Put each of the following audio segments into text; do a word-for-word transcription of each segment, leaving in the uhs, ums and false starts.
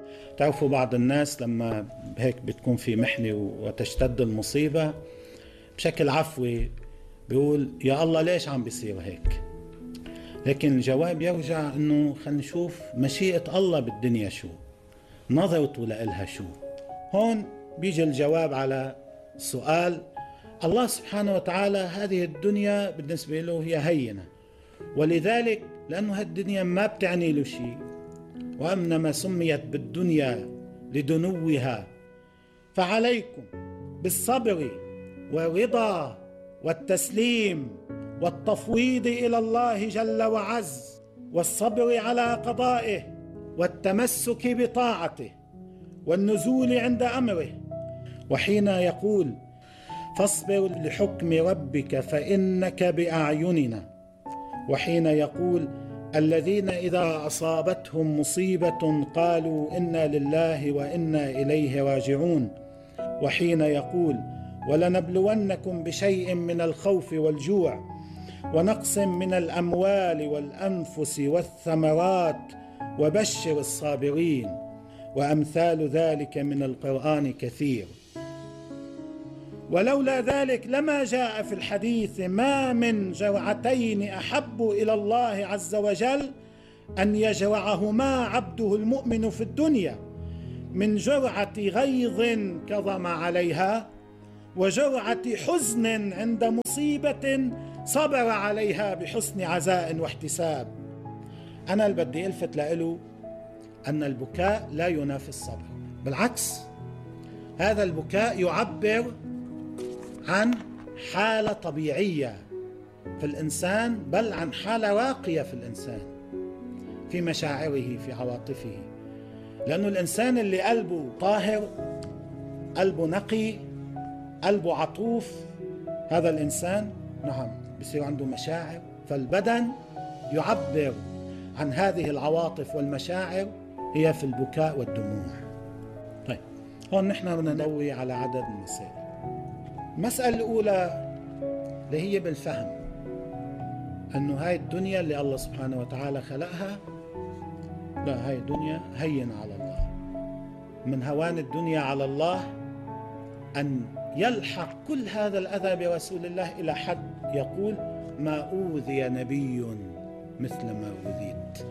تعرفوا بعض الناس لما هيك بتكون في محنة وتشتد المصيبة بشكل عفوي بيقول يا الله ليش عم بيصير هيك، لكن الجواب يرجع انه خلينا نشوف مشيئة الله بالدنيا شو، نظرته لإلها شو. هون بيجي الجواب على السؤال. الله سبحانه وتعالى هذه الدنيا بالنسبة له هي هينة، ولذلك لأنه هالدنيا ما بتعني له شيء، وإنما سميت بالدنيا لدنوها، فعليكم بالصبر والرضا والتسليم والتفويض إلى الله جل وعز، والصبر على قضائه، والتمسك بطاعته، والنزول عند أمره. وحين يقول فاصبر لحكم ربك فإنك بأعيننا، وحين يقول الذين إذا أصابتهم مصيبة قالوا إنا لله وإنا إليه راجعون، وحين يقول ولنبلونكم بشيء من الخوف والجوع ونقص من الأموال والأنفس والثمرات وبشر الصابرين، وأمثال ذلك من القرآن كثير. ولولا ذلك لما جاء في الحديث ما من جرعتين أحب إلى الله عز وجل أن يجرعهما عبده المؤمن في الدنيا من جرعة غيظ كظم عليها، وجرعة حزن عند مصيبة صبر عليها بحسن عزاء واحتساب. أنا اللي بدي ألفت له أن البكاء لا ينافي الصبر، بالعكس هذا البكاء يعبر عن حالة طبيعية في الإنسان، بل عن حالة راقية في الإنسان في مشاعره في عواطفه، لأنه الإنسان اللي قلبه طاهر، قلبه نقي، قلبه عطوف، هذا الإنسان نعم بصير عنده مشاعر، فالبدن يعبر عن هذه العواطف والمشاعر هي في البكاء والدموع. طيب هون نحن بدنا نضوي على عدد من المسائل. المسألة الأولى اللي هي بالفهم أنه هاي الدنيا اللي الله سبحانه وتعالى خلقها، لا هاي الدنيا هينة على الله. من هوان الدنيا على الله أن يلحق كل هذا الأذى برسول الله إلى حد يقول ما أوذي نبي مثل ما أوذيت.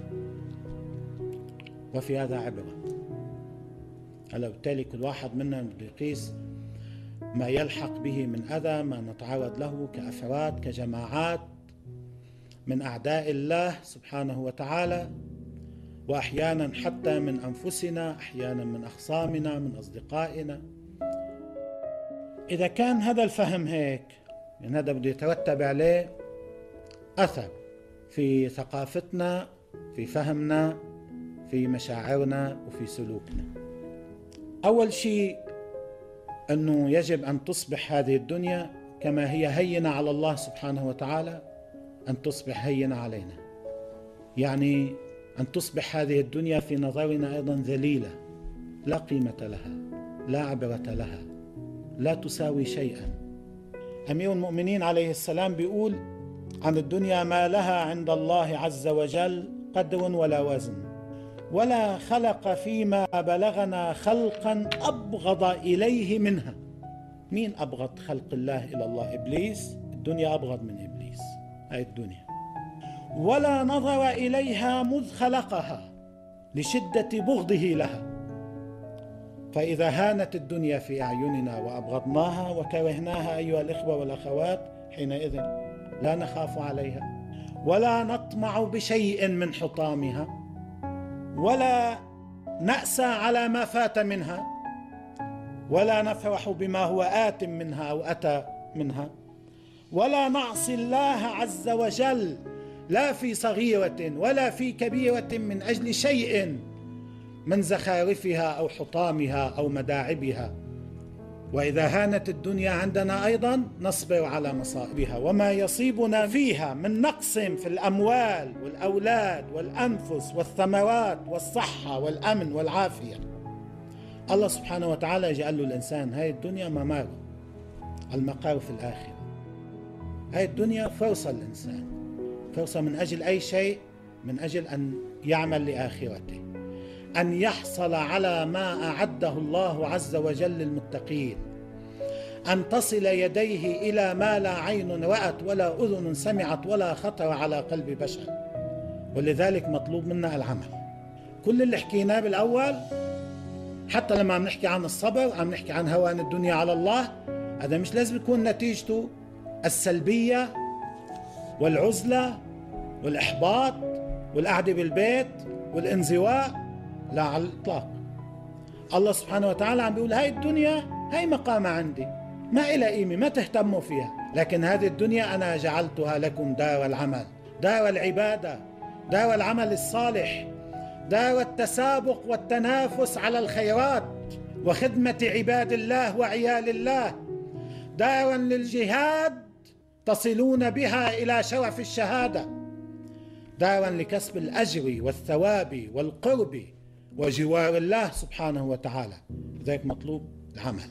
وفي هذا عبرة. هلا بالتالي كل واحد منا بده يقيس ما يلحق به من أذى، ما نتعرض له كأفراد كجماعات من أعداء الله سبحانه وتعالى، وأحيانا حتى من أنفسنا، أحيانا من أخصامنا، من أصدقائنا. إذا كان هذا الفهم هيك، يعني هذا بده يترتب عليه أثر في ثقافتنا، في فهمنا، في مشاعرنا، وفي سلوكنا. أول شيء أنه يجب أن تصبح هذه الدنيا كما هي هينة على الله سبحانه وتعالى أن تصبح هينة علينا، يعني أن تصبح هذه الدنيا في نظرنا أيضا ذليلة لا قيمة لها، لا عبرة لها، لا تساوي شيئا. أمير المؤمنين عليه السلام بيقول عن الدنيا ما لها عند الله عز وجل قدر ولا وزن، ولا خلق فيما بلغنا خلقا أبغض إليه منها. مين أبغض خلق الله إلى الله؟ إبليس. الدنيا أبغض من إبليس هاي الدنيا. ولا نظر إليها مذ خلقها لشدة بغضه لها. فإذا هانت الدنيا في أعيننا وأبغضناها وكرهناها أيها الإخوة والأخوات، حينئذ لا نخاف عليها ولا نطمع بشيء من حطامها، ولا نأسى على ما فات منها، ولا نفرح بما هو آت منها أو أتى منها، ولا نعصي الله عز وجل لا في صغيرة ولا في كبيرة من أجل شيء من زخارفها أو حطامها أو مداعبها. وإذا هانت الدنيا عندنا أيضا نصبر على مصائبها وما يصيبنا فيها من نقص في الأموال والأولاد والأنفس والثمرات والصحة والأمن والعافية. الله سبحانه وتعالى يجعل له الإنسان هاي الدنيا ممار، المقار في الآخرة. هاي الدنيا فرصة للإنسان، فرصة من أجل أي شيء، من أجل أن يعمل لآخرته. أن يحصل على ما أعده الله عز وجل للمتقين، أن تصل يديه إلى ما لا عين رأت ولا أذن سمعت ولا خطر على قلب بشر. ولذلك مطلوب منا العمل. كل اللي حكيناه بالأول، حتى لما عم نحكي عن الصبر عم نحكي عن هوان الدنيا على الله، هذا مش لازم يكون نتيجته السلبية والعزلة والإحباط والقعدة بالبيت والانزواء، لا على الإطلاق. الله سبحانه وتعالى عم بيقول هاي الدنيا هاي مقامة عندي، ما إلها قيمة، ما تهتموا فيها، لكن هذه الدنيا أنا جعلتها لكم دار العمل، دار العبادة، دار العمل الصالح، دار التسابق والتنافس على الخيرات وخدمة عباد الله وعيال الله، دارا للجهاد تصلون بها إلى شرف الشهادة، دارا لكسب الأجر والثواب والقرب وجوار الله سبحانه وتعالى. لذلك مطلوب العمل،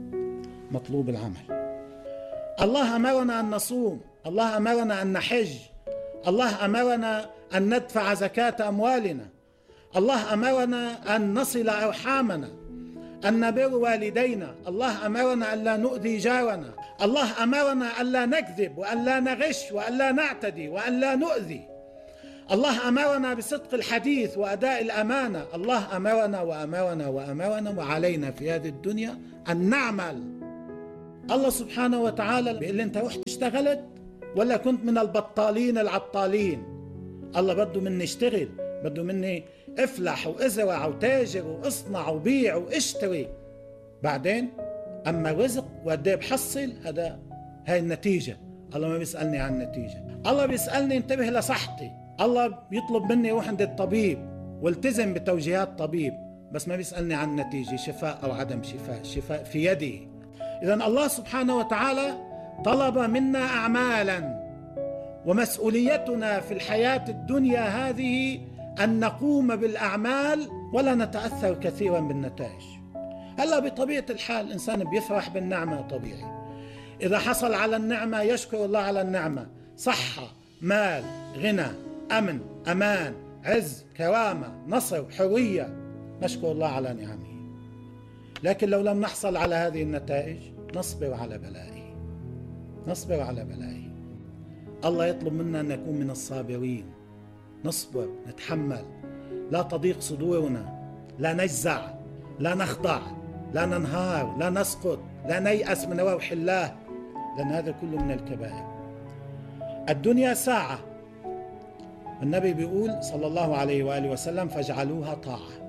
مطلوب العمل. الله أمرنا أن نصوم، الله أمرنا أن نحج، الله أمرنا أن ندفع زكاة أموالنا، الله أمرنا أن نصل أرحامنا، أن نبر والدينا، الله أمرنا أن لا نؤذي جارنا، الله أمرنا أن لا نكذب وأن لا نغش وأن لا نعتدي وأن لا نؤذي، الله أمرنا بصدق الحديث وأداء الأمانة، الله أمرنا وأمرنا وأمرنا وعلينا في هذه الدنيا أن نعمل. الله سبحانه وتعالى بيقول لي أنت رحت اشتغلت ولا كنت من البطالين العطالين؟ الله بده مني اشتغل، بده مني افلح وازرع وتاجر واصنع وبيع واشتري. بعدين اما الرزق وقد ايه بحصل، هذا هاي النتيجة. الله ما بيسألني عن النتيجة، الله بيسألني انتبه لصحتي، الله بيطلب مني روح عند الطبيب والتزم بتوجيهات الطبيب، بس ما بيسألني عن النتيجة، شفاء او عدم شفاء، شفاء في يدي. اذا الله سبحانه وتعالى طلب منا اعمالا، ومسؤوليتنا في الحياة الدنيا هذه أن نقوم بالأعمال ولا نتأثر كثيرا بالنتائج. هلا بطبيعة الحال الإنسان بيفرح بالنعمة طبيعي، إذا حصل على النعمة يشكر الله على النعمة، صحة، مال، غنى، أمن، أمان، عز، كرامة، نصر، حرية، نشكر الله على نعمه. لكن لو لم نحصل على هذه النتائج نصبر على بلائه، نصبر على بلائه. الله يطلب منا أن نكون من الصابرين، نصبر، نتحمل، لا تضيق صدورنا، لا نجزع، لا نخضع، لا ننهار، لا نسقط، لا نيأس من روح الله، لأن هذا كله من الكبائر. الدنيا ساعة، النبي بيقول صلى الله عليه وآله وسلم فاجعلوها طاعة.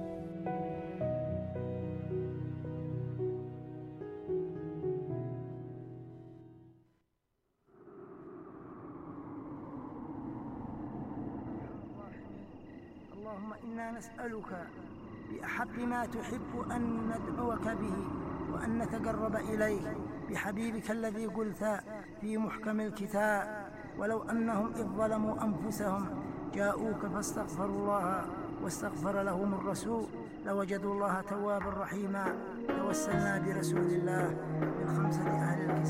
اللهم إنا نسألك بأحب ما تحب أن ندعوك به وأن نتقرب إليك بحبيبك الذي قلت في محكم الكتاب ولو أنهم إذ ظلموا أنفسهم جاءوك فاستغفروا الله واستغفر لهم الرسول لوجدوا الله توابا رحيما. توسلنا برسول الله بالخمسة أهل الكتاب.